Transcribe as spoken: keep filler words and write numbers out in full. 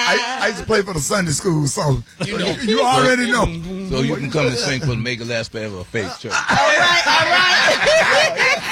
I, I used to play for the Sunday school, so you, know, you already know. So you can come and sing for the Make It Last Forever Faith Church. All right, all right.